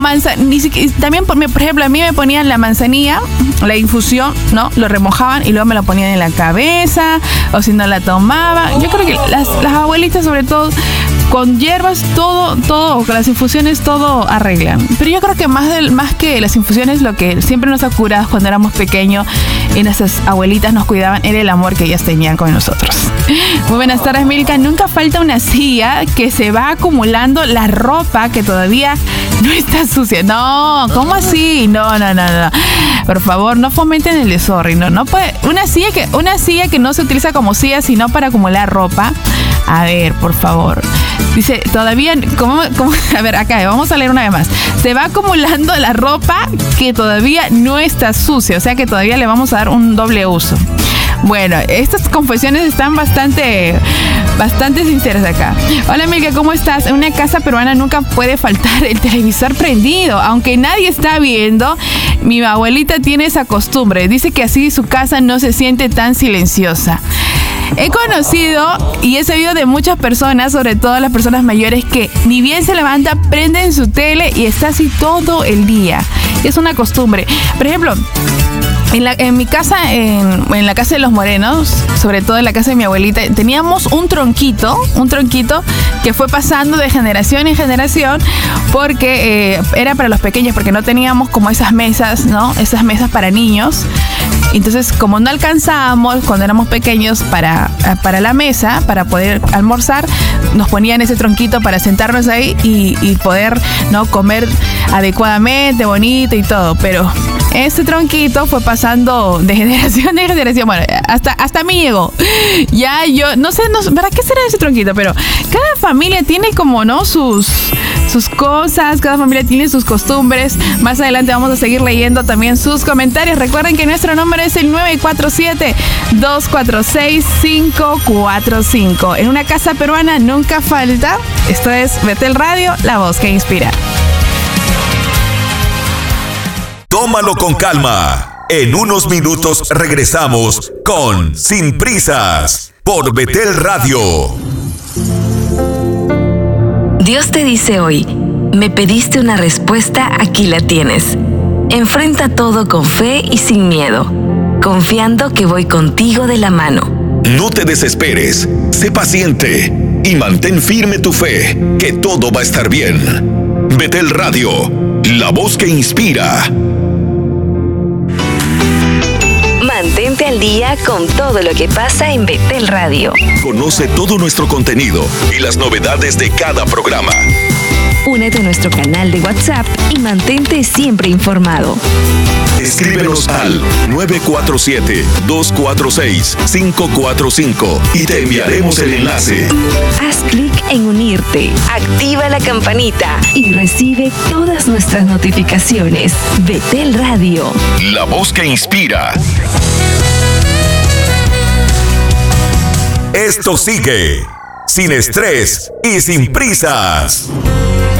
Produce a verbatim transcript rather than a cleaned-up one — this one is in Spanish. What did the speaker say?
Manza, ni siquiera, también, por, por ejemplo, a mí me ponían la manzanilla, la infusión, ¿no? Lo remojaban y luego me lo ponían en la cabeza, o si no la tomaba. Yo creo que las, las abuelitas, sobre todo, con hierbas, todo, todo, con las infusiones, todo arreglan. Pero yo creo que más, del, más que las infusiones, lo que siempre nos ha curado cuando éramos pequeños y nuestras abuelitas nos cuidaban era el amor que ellas tenían con nosotros. Muy buenas tardes, Milka. Nunca falta una silla que se va acumulando la ropa que todavía no está sucia. No, ¿cómo así? No, no, no, no. Por favor, no fomenten el desorden. No, no puede. Una silla que, una silla que no se utiliza como silla, sino para acumular ropa. A ver, por favor. Dice, todavía, ¿cómo, cómo? A ver, acá, vamos a leer una vez más. Se va acumulando la ropa que todavía no está sucia, o sea que todavía le vamos a dar un doble uso. Bueno, estas confesiones están bastante, bastante sinceras acá. Hola, Milka, ¿cómo estás? En una casa peruana nunca puede faltar el televisor prendido. Aunque nadie está viendo, mi abuelita tiene esa costumbre. Dice que así su casa no se siente tan silenciosa. He conocido y he sabido de muchas personas, sobre todo las personas mayores, que ni bien se levanta, prenden su tele y está así todo el día. Es una costumbre. Por ejemplo, en, la, en mi casa, en, en la casa de los Morenos, sobre todo en la casa de mi abuelita, teníamos un tronquito, un tronquito que fue pasando de generación en generación porque eh, era para los pequeños, porque no teníamos como esas mesas, ¿no? Esas mesas para niños. Entonces, como no alcanzábamos cuando éramos pequeños para, para la mesa, para poder almorzar, nos ponían ese tronquito para sentarnos ahí y, y poder, ¿no?, comer adecuadamente, bonito y todo. Pero ese tronquito fue pasando de generación en generación. Bueno, hasta, hasta a mí llegó. Ya yo, no sé, no, ¿verdad qué será ese tronquito? Pero cada familia tiene como, ¿no?, sus, sus cosas, cada familia tiene sus costumbres. Más adelante vamos a seguir leyendo también sus comentarios. Recuerden que nuestro número es el nueve cuatro siete, dos cuatro seis, cinco cuatro cinco. En una casa peruana nunca falta. Esto es Betel Radio, la voz que inspira. Tómalo con calma. En unos minutos regresamos con Sin Prisas por Betel Radio. Dios te dice hoy, me pediste una respuesta, aquí la tienes. Enfrenta todo con fe y sin miedo, confiando que voy contigo de la mano. No te desesperes, sé paciente y mantén firme tu fe, que todo va a estar bien. Betel Radio, la voz que inspira. Mantente al día con todo lo que pasa en Betel Radio. Conoce todo nuestro contenido y las novedades de cada programa. Únete a nuestro canal de WhatsApp y mantente siempre informado. Escríbenos al nueve cuatro siete, dos cuatro seis, cinco cuatro cinco y te enviaremos el enlace. Haz clic en unirte, activa la campanita y recibe todas nuestras notificaciones. Betel Radio, la voz que inspira. Esto sigue sin estrés y sin prisas.